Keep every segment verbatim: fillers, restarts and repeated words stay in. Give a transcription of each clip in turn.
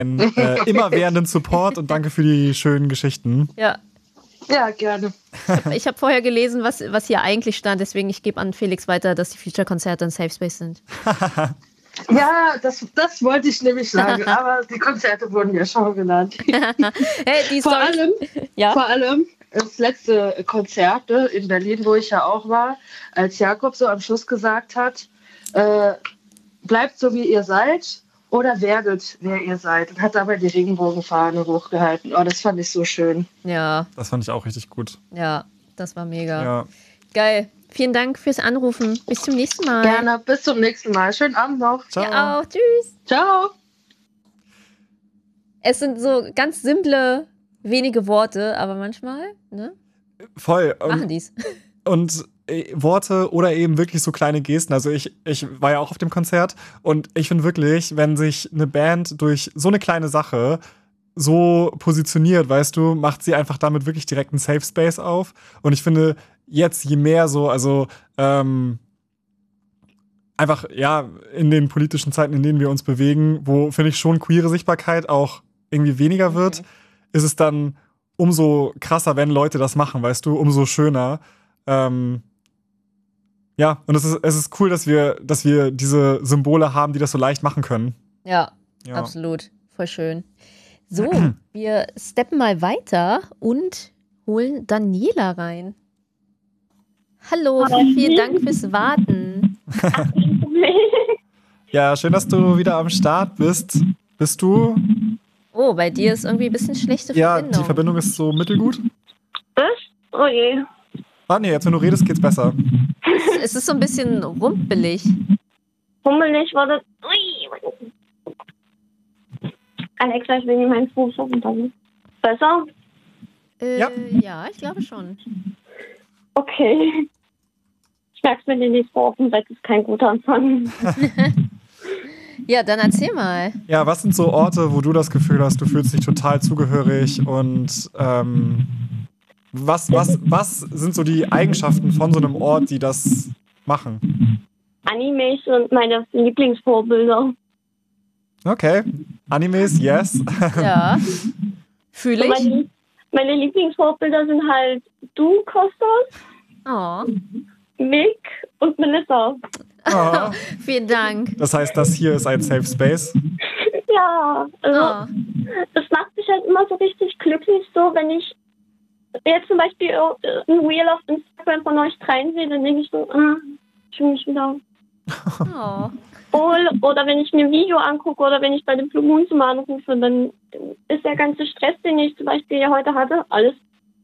äh, immerwährenden Support und danke für die schönen Geschichten. Ja. Ja, gerne. Ich habe vorher gelesen, was, was hier eigentlich stand, deswegen ich gebe an Felix weiter, dass die Future-Konzerte ein Safe Space sind. Ja, das, das wollte ich nämlich sagen, aber die Konzerte wurden ja schon genannt. Hey, die vor, Story- allem, ja? vor allem das letzte Konzert ne, in Berlin, wo ich ja auch war, als Jakob so am Schluss gesagt hat, äh, bleibt so wie ihr seid oder werdet, wer ihr seid. Und hat dabei die Regenbogenfahne hochgehalten. Oh, das fand ich so schön. Ja. Das fand ich auch richtig gut. Ja, das war mega. Ja. Geil. Vielen Dank fürs Anrufen. Bis zum nächsten Mal. Gerne. Bis zum nächsten Mal. Schönen Abend noch. Ciao. Ja, auch. Tschüss. Ciao. Es sind so ganz simple, wenige Worte, aber manchmal, ne? Voll. Machen die's. Und äh, Worte oder eben wirklich so kleine Gesten. Also ich, ich war ja auch auf dem Konzert und ich finde wirklich, wenn sich eine Band durch so eine kleine Sache so positioniert, weißt du, macht sie einfach damit wirklich direkt einen Safe Space auf. Und ich finde, jetzt je mehr so, also ähm, einfach, ja, in den politischen Zeiten, in denen wir uns bewegen, wo, finde ich, schon queere Sichtbarkeit auch irgendwie weniger wird, Okay. ist es dann umso krasser, wenn Leute das machen, weißt du, umso schöner. Ähm, ja, und es ist, es ist cool, dass wir, dass wir diese Symbole haben, die das so leicht machen können. Ja, Ja. absolut. Voll schön. So, wir steppen mal weiter und holen Daniela rein. Hallo, Hi. vielen Dank fürs Warten. Ja, schön, dass du wieder am Start bist. Bist du? Oh, bei dir ist irgendwie ein bisschen schlechte Ja, Verbindung. die Verbindung ist so mittelgut. Was? Oh je. Ah, nee, jetzt, wenn du redest, geht's besser. Es ist so ein bisschen rumpelig. Hummelig war das. Ui. Alexa, ich will nicht meinen Fuß auf und dann. Besser? Äh, Ja. ja, ich glaube schon. Okay. Ich merke mir den nicht vor auf dem Bett, ist kein guter Anfang. Ja, dann erzähl mal. Ja, was sind so Orte, wo du das Gefühl hast, du fühlst dich total zugehörig und ähm, was, was, was sind so die Eigenschaften von so einem Ort, die das machen? Animes und meine Lieblingsvorbilder. Okay. Animes, yes. Ja. Fühle Und ich. meine, meine Lieblingsvorbilder sind halt du, Kostas, Oh, Mick und Melissa. Oh. vielen Dank. Das heißt, das hier ist ein Safe Space. Ja, also Oh. das macht mich halt immer so richtig glücklich, so wenn ich jetzt zum Beispiel äh, ein Reel auf Instagram von euch dreien sehe, dann denke ich so, ah, ich fühle mich wieder Oh. wohl. Oder wenn ich mir ein Video angucke oder wenn ich bei dem Blue Moon zum anrufe, dann ist der ganze Stress, den ich zum Beispiel ja heute hatte, alles.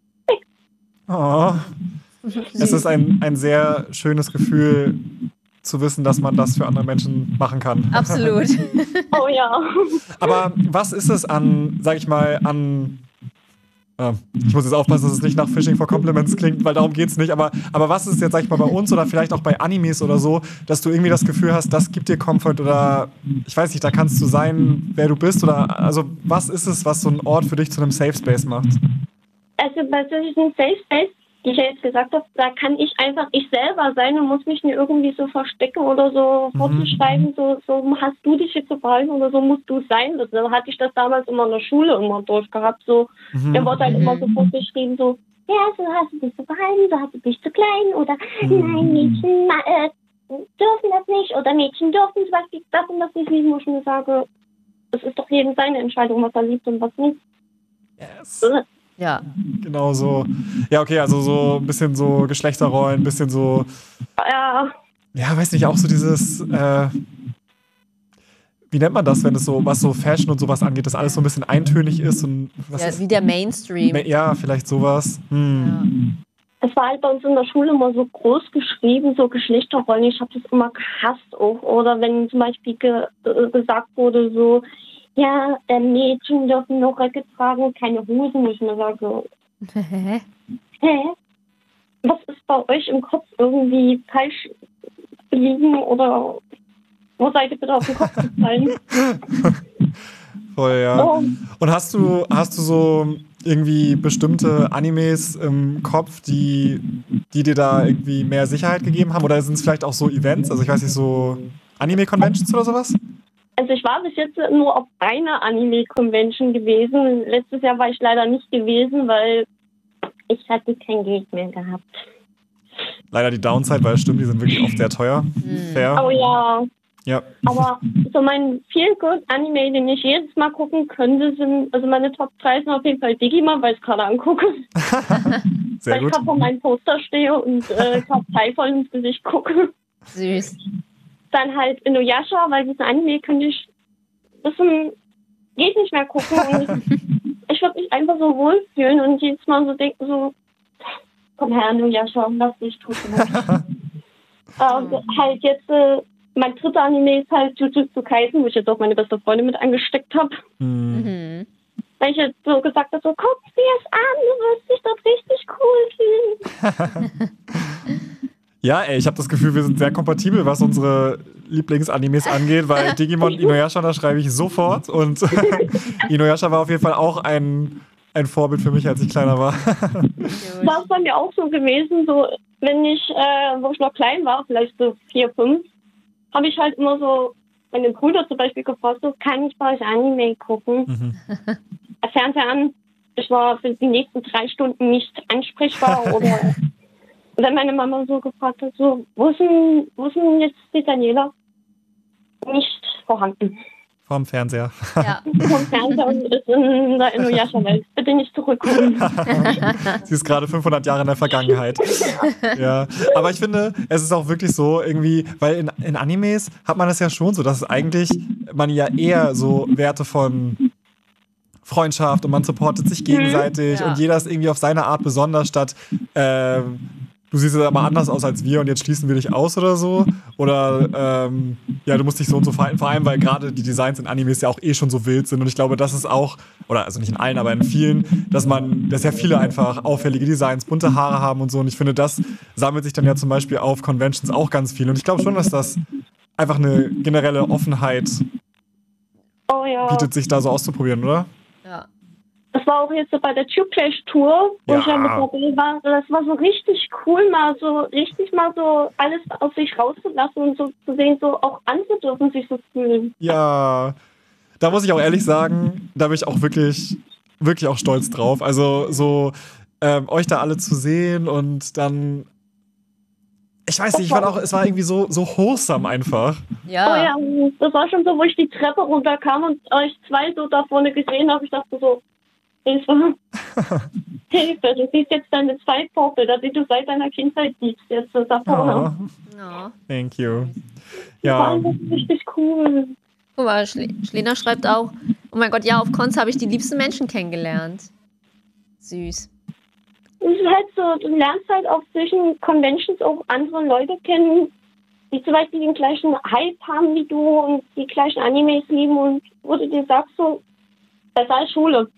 Oh. Es ist ein, ein sehr schönes Gefühl zu wissen, dass man das für andere Menschen machen kann. Absolut. Oh ja. Aber was ist es an, sag ich mal, an äh, ich muss jetzt aufpassen, dass es nicht nach Fishing for Compliments klingt, weil darum geht's nicht, aber, aber was ist jetzt, sag ich mal, bei uns oder vielleicht auch bei Animes oder so, dass du irgendwie das Gefühl hast, das gibt dir Comfort oder ich weiß nicht, da kannst du sein, wer du bist oder also was ist es, was so ein Ort für dich zu einem Safe Space macht? Also bei solchen Safe Space, die ich ja jetzt gesagt habe, da kann ich einfach ich selber sein und muss mich nicht irgendwie so verstecken oder so Mhm. vorzuschreiben, so, so hast du dich jetzt zu verhalten oder so musst du sein. Das, so hatte ich das damals immer in der Schule immer durchgehabt. So, Mhm. da wurde halt immer so vorgeschrieben, so, ja, so hast du dich zu verhalten, so hast du dich zu klein oder nein, Mädchen äh, dürfen das nicht oder Mädchen dürfen zum Beispiel das und das nicht lieben, wo ich mir sage, es ist doch jedem seine Entscheidung, was er liebt und was nicht. Yes. Ja. Genau so. Ja, okay, also so ein bisschen so Geschlechterrollen, ein bisschen so, Ja, ja, weiß nicht, auch so dieses, äh, wie nennt man das, wenn es so, was so Fashion und sowas angeht, dass alles so ein bisschen eintönig ist und was Ja, ist, wie der Mainstream. ja, vielleicht sowas. Hm. Ja. es war halt bei uns in der Schule immer so groß geschrieben, so Geschlechterrollen. Ich habe das immer gehasst auch. Oder wenn zum Beispiel ge äh, gesagt wurde, so, ja, äh, Mädchen dürfen noch Röcke tragen, keine Hosen. Wo ich mir sage, Hä? hä? Was ist bei euch im Kopf irgendwie falsch liegen oder wo seid ihr bitte auf den Kopf gefallen? Voll, ja. Oh. Und hast du, hast du so irgendwie bestimmte Animes im Kopf, die, die dir da irgendwie mehr Sicherheit gegeben haben? Oder sind es vielleicht auch so Events? Also ich weiß nicht, so Anime-Conventions oder sowas? Also ich war bis jetzt nur auf einer Anime-Convention gewesen. Letztes Jahr war ich leider nicht gewesen, weil ich hatte kein Geld mehr gehabt. Leider die Downside, weil es stimmt, die sind wirklich oft sehr teuer. Hm. Fair. Oh ja. Ja. Aber so mein Feel-Good-Anime, den ich jedes Mal gucken könnte, sind, also meine Top drei sind auf jeden Fall Digimon, weil ich es gerade angucke. Sehr weil gut. ich gerade vor meinem Poster stehe und äh, Partei voll ins Gesicht gucke. Süß. Dann halt Inuyasha, weil diesen Anime könnte ich ein bisschen, geht nicht mehr gucken. Und ich, ich würde mich einfach so wohlfühlen und jedes Mal so denken, so, komm her, Inuyasha, lass dich tun. Aber halt jetzt, äh, mein dritter Anime ist halt Jujutsu Kaisen, wo ich jetzt auch meine beste Freundin mit angesteckt habe. Hm. Mhm. Weil ich jetzt so gesagt habe, so, guck dir es an, du wirst dich dort richtig cool fühlen. Ja, ey, ich habe das Gefühl, wir sind sehr kompatibel, was unsere Lieblingsanimes angeht, weil Digimon Inuyasha, da schreibe ich sofort. Und Inuyasha war auf jeden Fall auch ein, ein Vorbild für mich, als ich kleiner war. War es bei mir auch so gewesen, so, wenn ich, äh, wo ich noch klein war, vielleicht so vier, fünf, habe ich halt immer so meine Brüder zum Beispiel gefragt, so, kann ich bei euch Anime gucken? Mhm. Fernseher an. Ich war für die nächsten drei Stunden nicht ansprechbar. Oder wenn meine Mama so gefragt hat, so, wo ist denn, wo ist denn jetzt die Daniela? Nicht vorhanden. Vorm Fernseher. Ja. Vom Fernseher und ist in der Inuyasha-Welt. Bitte nicht zurückkommen. Sie ist gerade fünfhundert Jahre in der Vergangenheit. Ja, aber ich finde, es ist auch wirklich so irgendwie, weil in, in Animes hat man das ja schon so, dass es eigentlich man ja eher so Werte von Freundschaft und man supportet sich gegenseitig Ja. und jeder ist irgendwie auf seine Art besonders statt ähm, du siehst aber anders aus als wir und jetzt schließen wir dich aus oder so. Oder ähm, ja, du musst dich so und so verhalten. Vor allem, weil gerade die Designs in Animes ja auch eh schon so wild sind. Und ich glaube, das ist auch, oder also nicht in allen, aber in vielen, dass man, dass ja viele einfach auffällige Designs, bunte Haare haben und so. Und ich finde, das sammelt sich dann ja zum Beispiel auf Conventions auch ganz viel. Und ich glaube schon, dass das einfach eine generelle Offenheit Oh ja. bietet, sich da so auszuprobieren, oder? Ja. Das war auch jetzt so bei der Tube-Flash-Tour, wo Ja. ich ja mit dabei war. Das war so richtig cool, mal so richtig mal so alles aus sich rauszulassen und so zu sehen, so auch andere dürfen sich so fühlen. Ja, da muss ich auch ehrlich sagen, da bin ich auch wirklich, wirklich auch stolz drauf. Also so ähm, euch da alle zu sehen und dann, ich weiß nicht, ich fand auch, es war irgendwie so, so wholesome einfach. Ja. Oh ja, das war schon so, wo ich die Treppe runterkam und euch zwei so da vorne gesehen habe. Ich dachte so, Hilfe, Hilfe, du siehst jetzt deine zwei Vorbilder, die du seit deiner Kindheit siehst, jetzt so da vorne. Oh, Ja. thank you. Das war Ja, einfach richtig cool. Guck mal, Schle Schlena schreibt auch, oh mein Gott, ja, auf Cons habe ich die liebsten Menschen kennengelernt. Süß. Und es ist halt so, du lernst halt auf solchen Conventions auch andere Leute kennen, die zum Beispiel den gleichen Hype haben wie du und die gleichen Animes lieben und wo du dir sagst so, besser als Schule.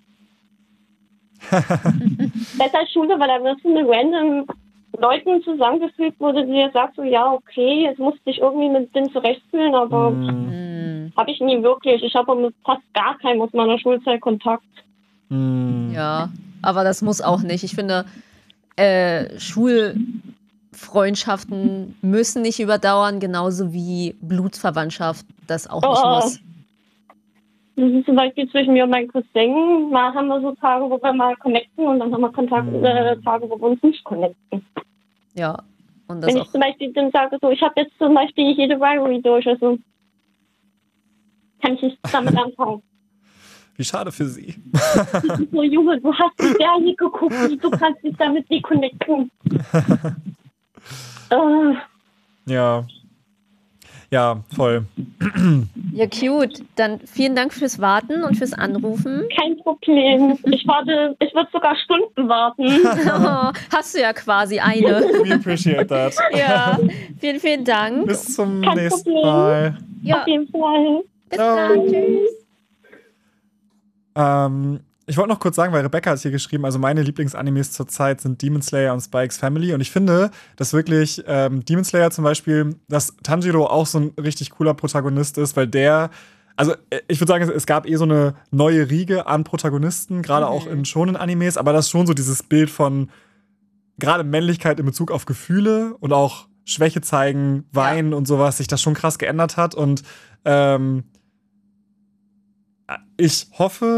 Besser als Schule, weil da wirst du mit random Leuten zusammengefügt, wo du dir sagst so, ja, okay, jetzt musst du dich irgendwie mit denen zurechtfühlen, aber mm, Hm. habe ich nie wirklich. Ich habe mit fast gar keinem aus meiner Schulzeit Kontakt. mm. Ja, aber das muss auch nicht. Ich finde, äh, Schulfreundschaften müssen nicht überdauern, genauso wie Blutsverwandtschaft das auch nicht Oh. muss. Das ist zum Beispiel zwischen mir und meinem Cousin. Mal haben wir so Tage, wo wir mal connecten und dann haben wir Kontakt, äh, Tage, wo wir uns nicht connecten. Ja, und das Wenn auch. ich zum Beispiel dann sage, so, ich habe jetzt zum Beispiel jede Rivalry durch, also kann ich nicht damit anfangen. Wie schade für sie. So, Junge, du hast die Serie geguckt, du kannst dich damit nicht connecten. äh, Ja. Ja, voll. Ja, cute. Dann vielen Dank fürs Warten und fürs Anrufen. kein Problem. Ich warte, ich würde sogar Stunden warten. Oh, hast du ja quasi eine. We appreciate that. Ja, vielen, vielen Dank. Bis zum Kein nächsten Problem. Mal. Ja, Auf jeden Fall. bis Ciao. dann. Tschüss. Ähm, ich wollte noch kurz sagen, weil Rebecca hat hier geschrieben, also meine Lieblingsanimes zurzeit sind Demon Slayer und Spikes Family. Und ich finde, dass wirklich ähm, Demon Slayer zum Beispiel, dass Tanjiro auch so ein richtig cooler Protagonist ist, weil der, also ich würde sagen, es, es gab eh so eine neue Riege an Protagonisten, gerade Mhm. auch in Shonen-Animes, aber das ist schon so dieses Bild von gerade Männlichkeit in Bezug auf Gefühle und auch Schwäche zeigen, weinen und sowas, sich das schon krass geändert hat. Und ähm, ich hoffe,